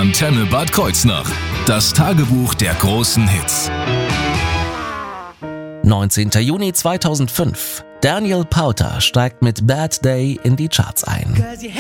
Antenne Bad Kreuznach. Das Tagebuch der großen Hits. 19. Juni 2005. Daniel Powter steigt mit Bad Day in die Charts ein.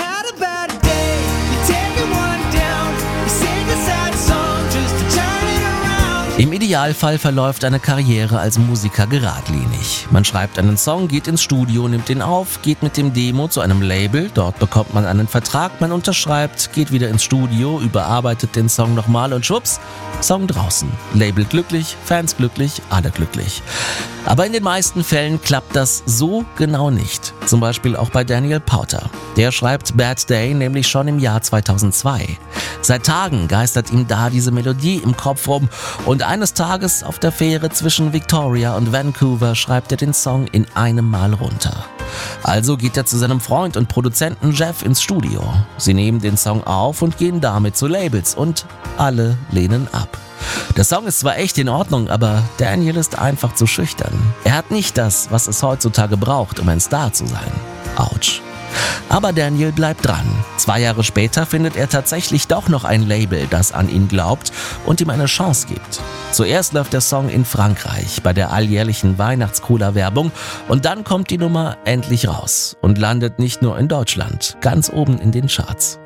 Im Idealfall verläuft eine Karriere als Musiker geradlinig. Man schreibt einen Song, geht ins Studio, nimmt ihn auf, geht mit dem Demo zu einem Label, dort bekommt man einen Vertrag, man unterschreibt, geht wieder ins Studio, überarbeitet den Song nochmal und schwupps, Song draußen. Label glücklich, Fans glücklich, alle glücklich. Aber in den meisten Fällen klappt das so genau nicht. Zum Beispiel auch bei Daniel Powter. Der schreibt Bad Day nämlich schon im Jahr 2002. Seit Tagen geistert ihm da diese Melodie im Kopf rum und eines Tages auf der Fähre zwischen Victoria und Vancouver schreibt er den Song in einem Mal runter. Also geht er zu seinem Freund und Produzenten Jeff ins Studio. Sie nehmen den Song auf und gehen damit zu Labels und alle lehnen ab. Der Song ist zwar echt in Ordnung, aber Daniel ist einfach zu schüchtern. Er hat nicht das, was es heutzutage braucht, um ein Star zu sein. Autsch. Aber Daniel bleibt dran. 2 Jahre später findet er tatsächlich doch noch ein Label, das an ihn glaubt und ihm eine Chance gibt. Zuerst läuft der Song in Frankreich bei der alljährlichen Weihnachts-Cola-Werbung und dann kommt die Nummer endlich raus und landet nicht nur in Deutschland, ganz oben in den Charts.